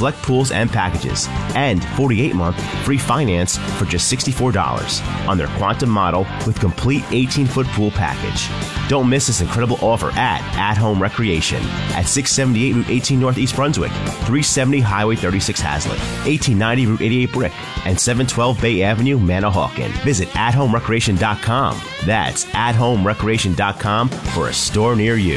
select pools and packages, and 48-month free finance for just $64 on their Quantum model with complete 18-foot pool package. Don't miss this incredible offer at Home Recreation at 678 Route 18 North East Brunswick, 370 Highway 36 Hazlet, 1890 Route 88 Brick, and 712 Bay Avenue, Manahawkin. Visit athomerecreation.com. That's athomerecreation.com for a store near you.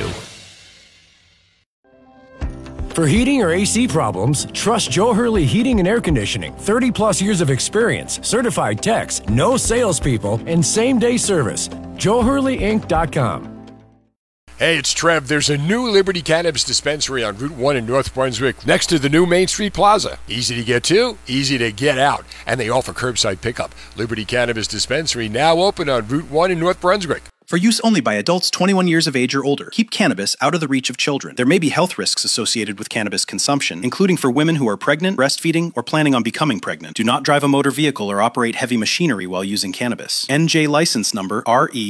For heating or AC problems, trust Joe Hurley Heating and Air Conditioning. 30 plus years of experience, certified techs, no salespeople, and same-day service. JoeHurleyInc.com. Hey, it's Trev. There's a new Liberty Cannabis dispensary on Route 1 in North Brunswick next to the new Main Street Plaza. Easy to get to, easy to get out, and they offer curbside pickup. Liberty Cannabis Dispensary now open on Route 1 in North Brunswick. For use only by adults 21 years of age or older. Keep cannabis out of the reach of children. There may be health risks associated with cannabis consumption, including for women who are pregnant, breastfeeding, or planning on becoming pregnant. Do not drive a motor vehicle or operate heavy machinery while using cannabis. NJ license number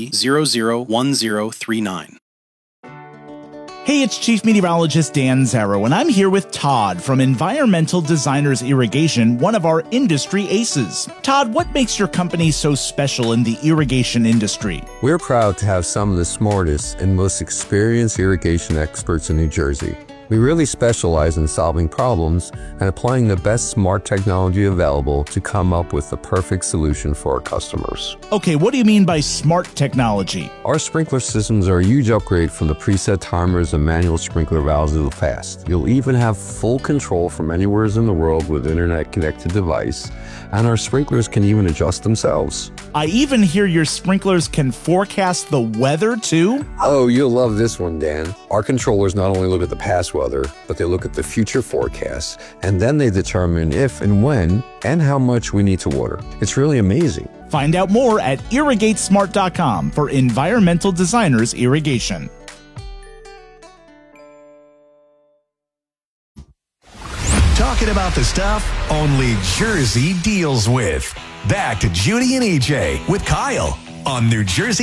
RE001039. Hey, it's Chief Meteorologist Dan Zarrow, and I'm here with Todd from Environmental Designers Irrigation, one of our industry aces. Todd, what makes your company so special in the irrigation industry? We're proud to have some of the smartest and most experienced irrigation experts in New Jersey. We really specialize in solving problems and applying the best smart technology available to come up with the perfect solution for our customers. Okay, what do you mean by smart technology? Our sprinkler systems are a huge upgrade from the preset timers and manual sprinkler valves of the past. You'll even have full control from anywhere in the world with internet-connected device, and our sprinklers can even adjust themselves. I even hear your sprinklers can forecast the weather, too? Oh, you'll love this one, Dan. Our controllers not only look at the past weather, but they look at the future forecasts, and then they determine if and when and how much we need to water. It's really amazing. Find out more at irrigatesmart.com for Environmental Designers Irrigation. Talking about the stuff only Jersey deals with. Back to Judy and EJ with Kyle on New Jersey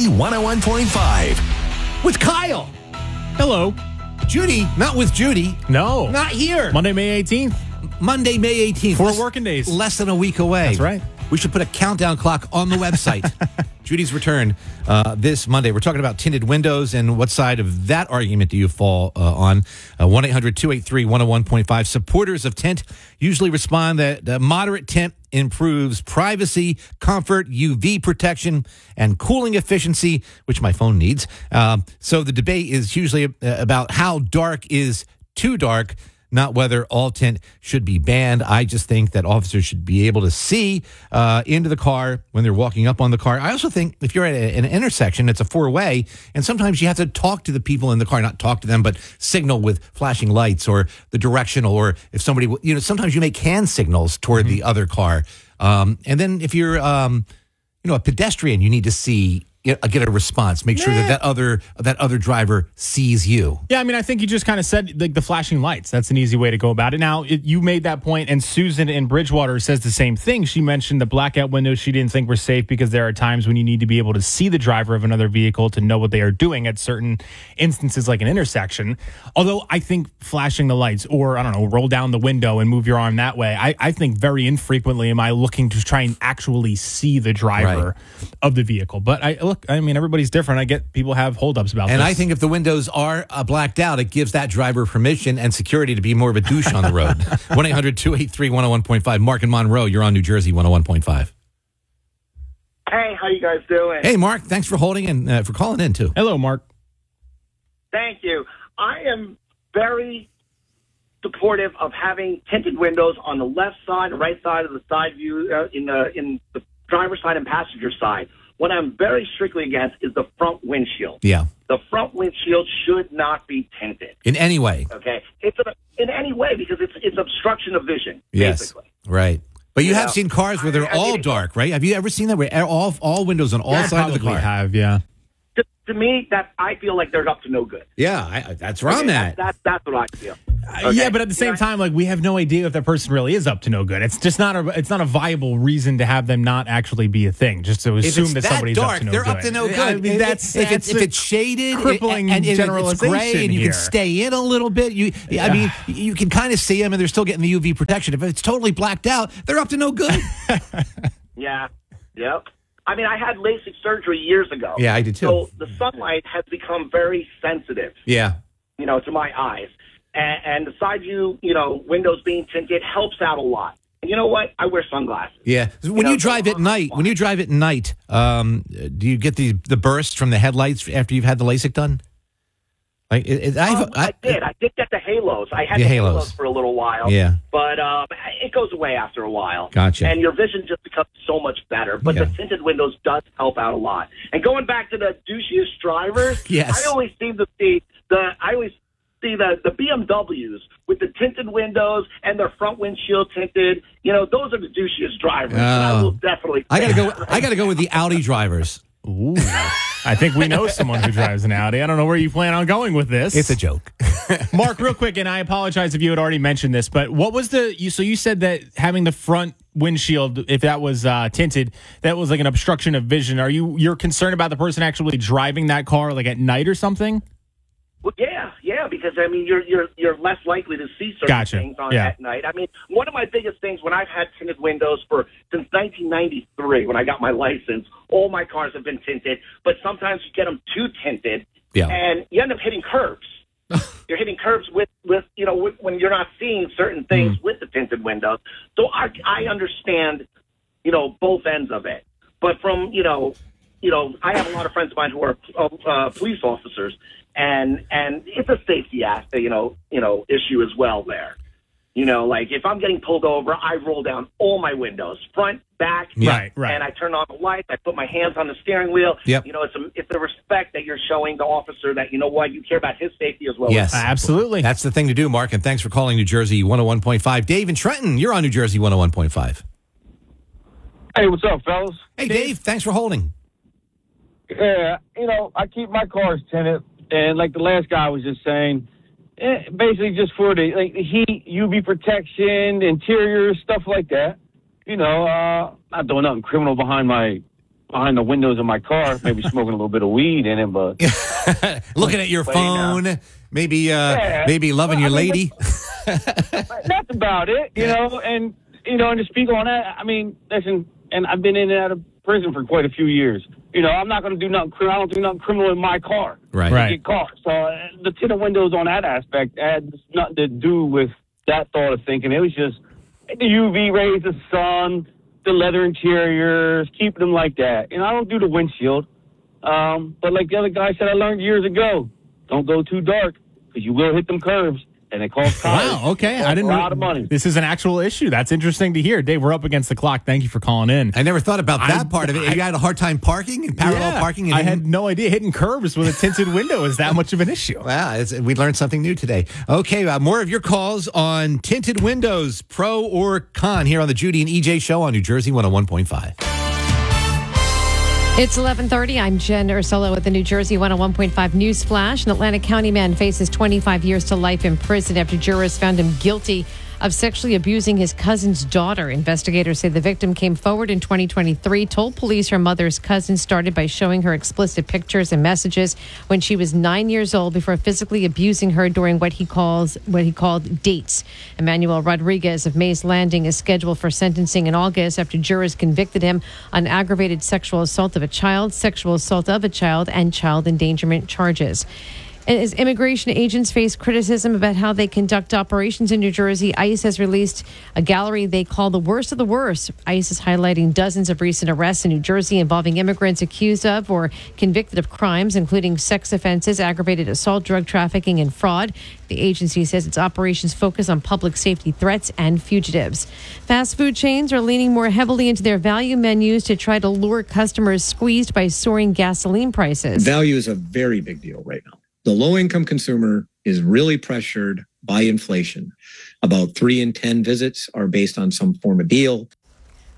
101.5. With Kyle. Hello. Judy, not with Judy. No. Not here. Monday, May 18th. Monday, May 18th. 4 working days. Less than a week away. That's right. We should put a countdown clock on the website. Judy's return this Monday. We're talking about tinted windows and what side of that argument do you fall on. 1-800-283-101.5. Supporters of tint usually respond that moderate tint improves privacy, comfort, UV protection, and cooling efficiency, which my phone needs. So the debate is usually about how dark is too dark, not whether all tint should be banned. I just think that officers should be able to see into the car when they're walking up on the car. I also think if you're at an intersection, it's a four-way, and sometimes you have to talk to the people in the car, not talk to them, but signal with flashing lights or the directional, or if somebody, sometimes you make hand signals toward the other car. And then if you're, a pedestrian, you need to see, get a response. Make sure that other driver sees you. Yeah, I mean, I think you just kind of said the flashing lights. That's an easy way to go about it. Now, you made that point, and Susan in Bridgewater says the same thing. She mentioned the blackout windows she didn't think were safe because there are times when you need to be able to see the driver of another vehicle to know what they are doing at certain instances, like an intersection. Although I think flashing the lights or, roll down the window and move your arm that way, I think very infrequently am I looking to try and actually see the driver of the vehicle. But everybody's different. I get people have holdups about this. And I think if the windows are blacked out, it gives that driver permission and security to be more of a douche on the road. 1-800-283-101.5. Mark in Monroe, you're on New Jersey 101.5. Hey, how you guys doing? Hey, Mark. Thanks for holding and for calling in, too. Hello, Mark. Thank you. I am very supportive of having tinted windows on the left side, right side of the side view, in the driver's side and passenger side. What I'm very strictly against is the front windshield. Yeah. The front windshield should not be tinted. In any way. Okay. In any way, because it's obstruction of vision, Yes. basically. Right. But you have seen cars where they're all dark, right? Have you ever seen that where all windows on all sides of the car? Have, yeah. to me, I feel like they're up to no good. Yeah, that's where I'm at. That's what I feel. Okay. Yeah, but at the same time, like, we have no idea if that person really is up to no good. It's just not a viable reason to have them not actually be a thing. Just to assume that somebody's dark, up to no they're good. up to no good. I mean, if it's shaded crippling and it's generalization gray and you here. can stay in a little bit, I mean, you can kind of see them and they're still getting the UV protection. If it's totally blacked out, they're up to no good. Yeah. Yep. I mean, I had LASIK surgery years ago. Yeah, I did too. So the sunlight has become very sensitive. Yeah. To my eyes. And the side view, windows being tinted helps out a lot. And you know what? I wear sunglasses. Yeah. When you drive at night, do you get the bursts from the headlights after you've had the LASIK done? Like I did get the halos. I had the halos for a little while. Yeah. But it goes away after a while. Gotcha. And your vision just becomes so much better. But the tinted windows does help out a lot. And going back to the douchiest drivers, yes. I always seem to see the BMWs with the tinted windows and their front windshield tinted. Those are the douchiest drivers. I will definitely. I gotta go with the Audi drivers. Ooh. I think we know someone who drives an Audi. I don't know where you plan on going with this. It's a joke. Mark, real quick, and I apologize if you had already mentioned this, but what was so you said that having the front windshield, if that was tinted, that was like an obstruction of vision. You're concerned about the person actually driving that car like at night or something? Well, yeah, because I mean, you're less likely to see certain things at night. I mean, one of my biggest things when I've had tinted windows since 1993, when I got my license, all my cars have been tinted. But sometimes you get them too tinted, and you end up hitting curbs. You're hitting curbs with when you're not seeing certain things with the tinted windows. So I understand, both ends of it. But from I have a lot of friends of mine who are police officers. And it's a safety issue as well there. Like if I'm getting pulled over, I roll down all my windows, front, back, right. And I turn on the lights. I put my hands on the steering wheel. Yep. It's a respect that you're showing the officer that, you care about his safety as well. Yes, absolutely. That's the thing to do, Mark. And thanks for calling New Jersey 101.5. Dave in Trenton, you're on New Jersey 101.5. Hey, what's up, fellas? Hey, Dave, thanks for holding. Yeah, I keep my cars tinted. And like the last guy was just saying, basically just for the heat, UV protection, interior, stuff like that. Not doing nothing criminal behind the windows of my car. Maybe smoking a little bit of weed in it, but looking at your phone, maybe loving your lady. That's about it, And and to speak on that, I mean, listen, and I've been in and out of prison for quite a few years. I'm not going to do nothing criminal. I don't do nothing criminal in my car. Right. Get caught. So the tinted windows on that aspect had nothing to do with that thought of thinking. It was just the UV rays, the sun, the leather interiors, keeping them like that. I don't do the windshield. But like the other guy said, I learned years ago, don't go too dark because you will hit them curves. And it costs Wow, okay. I didn't know. A lot of money. This is an actual issue. That's interesting to hear. Dave, we're up against the clock. Thank you for calling in. I never thought about that part of it. You had a hard time parking and parallel parking? I had no idea hitting curbs with a tinted window is that much of an issue. Wow, we learned something new today. Okay, more of your calls on tinted windows, pro or con, here on the Judy and EJ Show on New Jersey 101.5. It's 11:30. I'm Jen Ursola with the New Jersey 101.5 News Flash. An Atlantic County man faces 25 years to life in prison after jurors found him guilty of sexually abusing his cousin's daughter. Investigators say the victim came forward in 2023, told police her mother's cousin started by showing her explicit pictures and messages when she was 9 years old before physically abusing her during what he called dates. Emmanuel Rodriguez of Mays Landing is scheduled for sentencing in August after jurors convicted him on aggravated sexual assault of a child, sexual assault of a child, and child endangerment charges. As immigration agents face criticism about how they conduct operations in New Jersey, ICE has released a gallery they call the worst of the worst. ICE is highlighting dozens of recent arrests in New Jersey involving immigrants accused of or convicted of crimes, including sex offenses, aggravated assault, drug trafficking, and fraud. The agency says its operations focus on public safety threats and fugitives. Fast food chains are leaning more heavily into their value menus to try to lure customers squeezed by soaring gasoline prices. Value is a very big deal right now. The low-income consumer is really pressured by inflation. About 3 in 10 visits are based on some form of deal.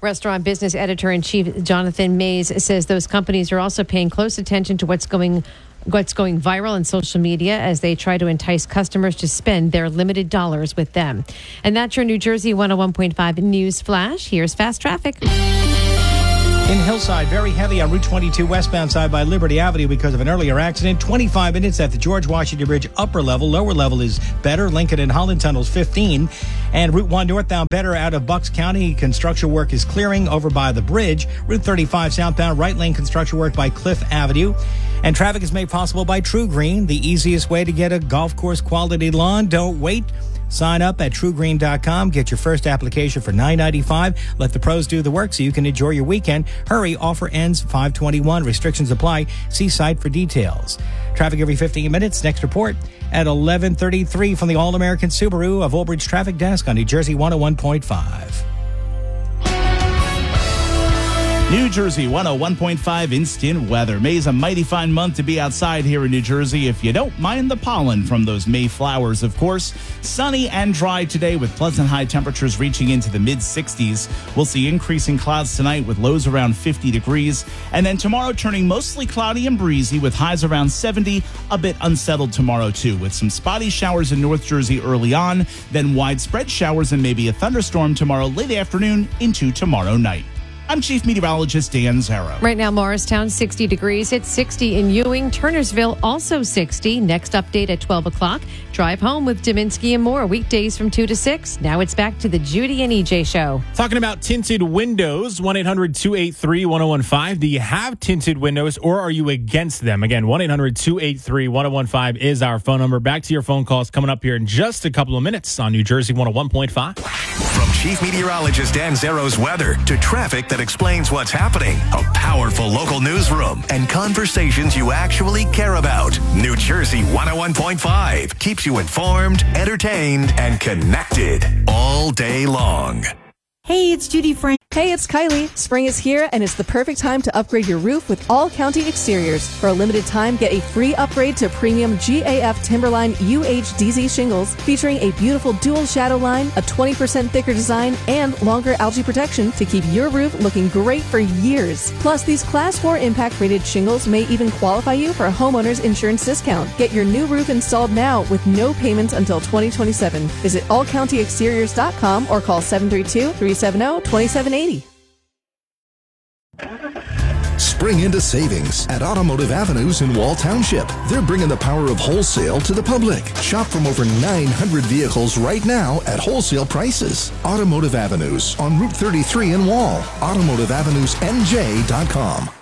Restaurant business editor-in-chief Jonathan Mays says those companies are also paying close attention to what's going viral on social media as they try to entice customers to spend their limited dollars with them. And that's your New Jersey 101.5 News Flash. Here's fast traffic. In Hillside, very heavy on Route 22 westbound side by Liberty Avenue because of an earlier accident. 25 minutes at the George Washington Bridge upper level. Lower level is better. Lincoln and Holland Tunnels 15. And Route 1 northbound better out of Bucks County. Construction work is clearing over by the bridge. Route 35 southbound right lane construction work by Cliff Avenue. And traffic is made possible by True Green, the easiest way to get a golf course quality lawn. Don't wait. Sign up at truegreen.com. Get your first application for $9.95. Let the pros do the work so you can enjoy your weekend. Hurry, offer ends 5/21. Restrictions apply. See site for details. Traffic every 15 minutes. Next report at 11:33 from the All-American Subaru of Old Bridge Traffic Desk on New Jersey 101.5. New Jersey 101.5 instant weather. May's a mighty fine month to be outside here in New Jersey if you don't mind the pollen from those May flowers, of course. Sunny and dry today with pleasant high temperatures reaching into the mid-60s. We'll see increasing clouds tonight with lows around 50 degrees. And then tomorrow turning mostly cloudy and breezy with highs around 70. A bit unsettled tomorrow too with some spotty showers in North Jersey early on. Then widespread showers and maybe a thunderstorm tomorrow late afternoon into tomorrow night. I'm Chief Meteorologist Dan Zarrow. Right now, Morristown, 60 degrees. It's 60 in Ewing. Turnersville, also 60. Next update at 12 o'clock. Drive home with Dominski and more. Weekdays from 2 to 6. Now it's back to the Judy and EJ Show. Talking about tinted windows, 1-800-283-1015. Do you have tinted windows or are you against them? Again, 1-800-283-1015 is our phone number. Back to your phone calls coming up here in just a couple of minutes on New Jersey 101.5. From Chief Meteorologist Dan Zarrow's weather to traffic that explains what's happening, a powerful local newsroom, and conversations you actually care about. New Jersey 101.5 keeps you informed, entertained, and connected all day long. Hey, it's Judy Frank. Hey, it's Kylie. Spring is here, and it's the perfect time to upgrade your roof with All County Exteriors. For a limited time, get a free upgrade to premium GAF Timberline UHDZ shingles, featuring a beautiful dual shadow line, a 20% thicker design, and longer algae protection to keep your roof looking great for years. Plus, these Class 4 impact-rated shingles may even qualify you for a homeowner's insurance discount. Get your new roof installed now with no payments until 2027. Visit allcountyexteriors.com or call 732-370-2780. Spring into savings at Automotive Avenues in Wall Township. They're bringing the power of wholesale to the public. Shop from over 900 vehicles right now at wholesale prices. Automotive Avenues on Route 33 in Wall. AutomotiveAvenuesNJ.com.